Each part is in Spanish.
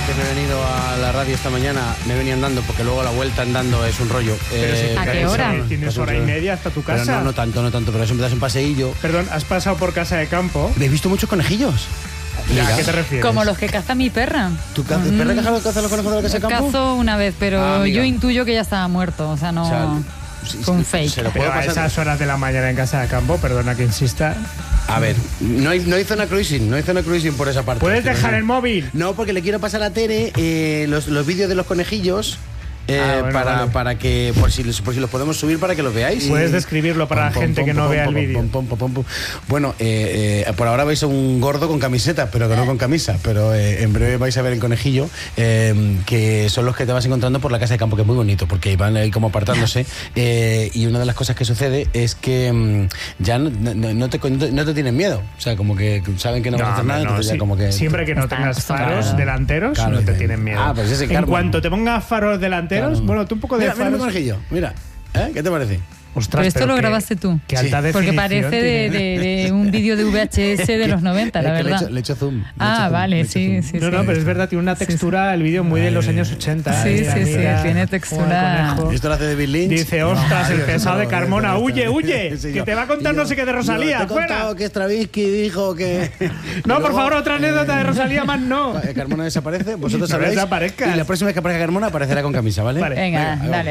que me he venido a la radio esta mañana, me he venido andando, porque luego la vuelta andando es un rollo. ¿A qué hora? ¿Tienes hora y media hasta tu casa? Pero no tanto, pero eso me das un paseillo. Perdón, ¿has pasado por casa de campo? ¿He visto muchos conejillos? ¿A qué te refieres? Como los que caza mi perra. ¿Tu perra caza los conejos de la casa de campo? Cazo una vez, pero yo intuyo que ya estaba muerto, o sea, no... O sea, fue un fake. Se lo puedo Pero a pasar. esas horas de la mañana en casa de campo, perdona que insista. A ver, no hay zona cruising, por esa parte. ¿Puedes dejar el móvil? No, porque le quiero pasar a Tere los vídeos de los conejillos. Para que por si los podemos subir para que los veáis. Puedes describirlo para la gente que no vea el vídeo. Bueno, por ahora vais a un gordo con camiseta, pero que no con camisa. Pero en breve vais a ver el conejillo, que son los que te vas encontrando por la casa de campo, que es muy bonito, porque van ahí como apartándose. Y una de las cosas que sucede es que ya no te tienen miedo. O sea, como que saben que no van a hacer nada. Entonces ya como que siempre que no tengas faros delanteros, no te tienen miedo. Pues ese en cuanto te pongas faros delanteros, bueno, tú un poco de mira, faros. Mira, conejillo, mira. ¿Qué te parece? Ostras, pero esto lo grabaste tú. Qué alta definición. Porque parece de un vídeo de VHS de los 90, la verdad. Le he hecho zoom. Vale, sí. No, pero es verdad, tiene una textura, el vídeo muy de los años 80. Sí, tiene textura. Esto lo hace David Lynch. Dice, ostras, el pesado de Carmona, huye, que te va a contar no sé qué de Rosalía. Te he contado que Stravinsky dijo que... No, por favor, otra anécdota de Rosalía más no. Carmona desaparece, vosotros sabéis. Desaparezca. Y la próxima vez que aparezca Carmona aparecerá con camisa, ¿vale? Venga, dale.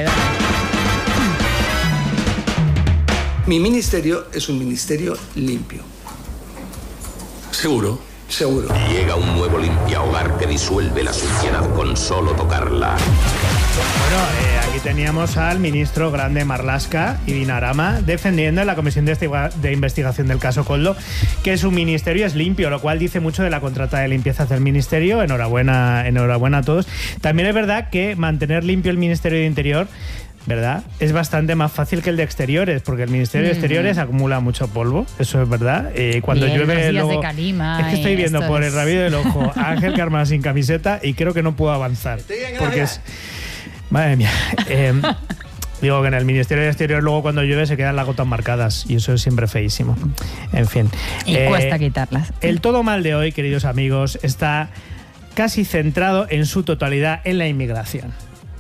Mi ministerio es un ministerio limpio. ¿Seguro? Seguro. Llega un nuevo limpiahogar que disuelve la suciedad con solo tocarla. Bueno, aquí teníamos al ministro Grande Marlaska y Dinarama defendiendo en la comisión de investigación del caso Koldo que su ministerio es limpio, lo cual dice mucho de la contrata de limpieza del ministerio. Enhorabuena a todos. También es verdad que mantener limpio el Ministerio de Interior, ¿verdad?, es bastante más fácil que el de Exteriores, porque el Ministerio de Exteriores acumula mucho polvo, eso es verdad. Cuando llueve luego... de calima, es que estoy viendo por el rabillo del ojo a Ángel Carmona sin camiseta y creo que no puedo avanzar. Porque es... Madre mía. Digo que en el Ministerio de Exterior luego cuando llueve se quedan las gotas marcadas y eso es siempre feísimo. En fin. Y cuesta quitarlas. El todo mal de hoy, queridos amigos, está casi centrado en su totalidad en la inmigración.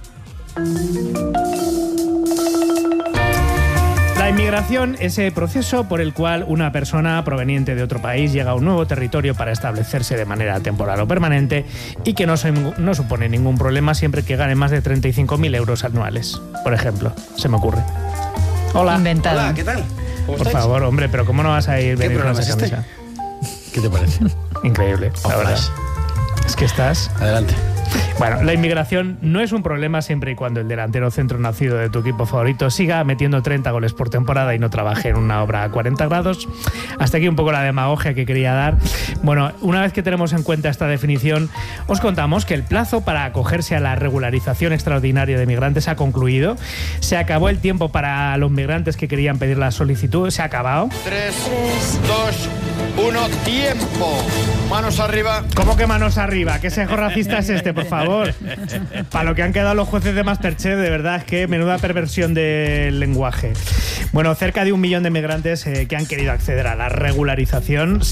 La inmigración, ese proceso por el cual una persona proveniente de otro país llega a un nuevo territorio para establecerse de manera temporal o permanente y que no supone ningún problema siempre que gane más de 35.000 euros anuales, por ejemplo, se me ocurre. Hola. Inventado. Hola, ¿qué tal? Por favor, hombre, pero ¿cómo no vas a ir venir con esa camisa? ¿Qué te parece? Increíble, la verdad. Es que estás... Adelante. Bueno, la inmigración no es un problema siempre y cuando el delantero centro nacido de tu equipo favorito siga metiendo 30 goles por temporada y no trabaje en una obra a 40 grados. Hasta aquí un poco la demagogia que quería dar. Bueno, una vez que tenemos en cuenta esta definición, os contamos que el plazo para acogerse a la regularización extraordinaria de migrantes ha concluido. Se acabó el tiempo para los migrantes que querían pedir la solicitud. Se ha acabado. 3, 2, 1, tiempo. Manos arriba. ¿Cómo que manos arriba? ¿Qué sesgo racista es este, por favor? Para lo que han quedado los jueces de Masterchef, de verdad, es que menuda perversión del lenguaje. Bueno, cerca de 1 millón de migrantes que han querido acceder a la regularización